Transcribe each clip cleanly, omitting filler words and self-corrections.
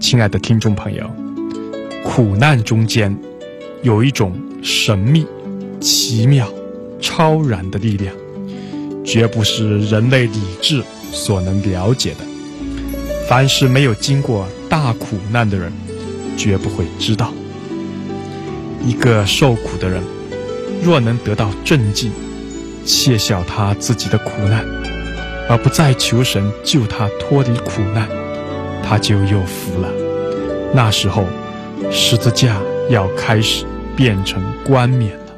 亲爱的听众朋友，苦难中间有一种神秘、奇妙、超然的力量，绝不是人类理智所能了解的。凡是没有经过大苦难的人，绝不会知道。一个受苦的人，若能得到镇静，窃笑他自己的苦难，而不再求神救他脱离苦难，他就有福了。那时候，十字架要开始变成冠冕了。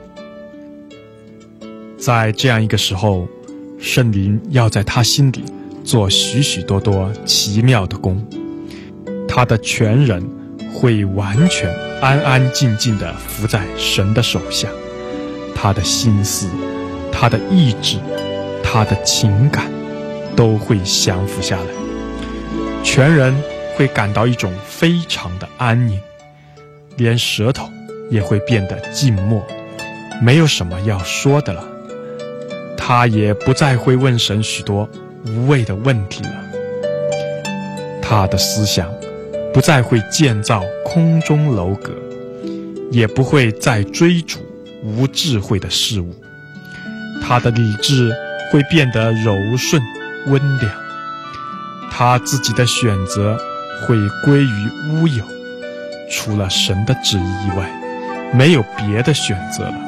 在这样一个时候，圣灵要在他心里做许许多多奇妙的工，他的全人会完全安安静静地伏在神的手下，他的心思、他的意志、他的情感都会降服下来，全人会感到一种非常的安宁，连舌头也会变得静默，没有什么要说的了。他也不再会问神许多无谓的问题了，他的思想不再会建造空中楼阁，也不会再追逐无智慧的事物，他的理智会变得柔顺温良，他自己的选择会归于乌有，除了神的旨意以外，没有别的选择了。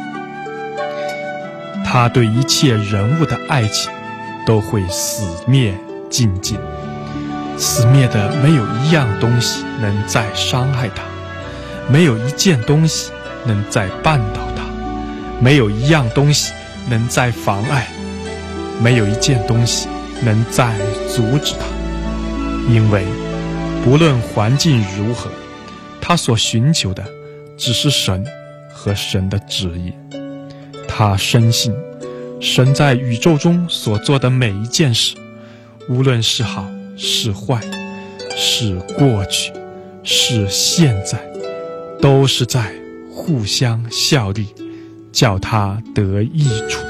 他对一切人物的爱情都会死灭尽尽，死灭的没有一样东西能再伤害他，没有一件东西能再绊倒他，没有一样东西能再妨碍，没有一件东西能再阻止他。因为不论环境如何，他所寻求的只是神和神的旨意。他深信神在宇宙中所做的每一件事，无论是好是坏，是过去是现在，都是在互相效力，叫他得益处。